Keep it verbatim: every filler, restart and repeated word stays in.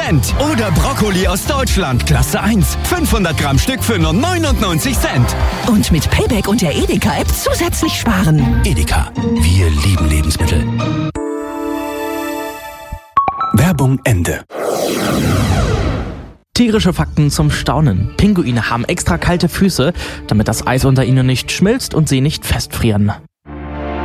Cent. Oder Brokkoli aus Deutschland, Klasse eins, fünfhundert Gramm Stück für nur neunundneunzig Cent. Und mit Payback und der Edeka-App zusätzlich sparen. Edeka, wir lieben Lebensmittel. Werbung Ende. Tierische Fakten zum Staunen. Pinguine haben extra kalte Füße, damit das Eis unter ihnen nicht schmilzt und sie nicht festfrieren.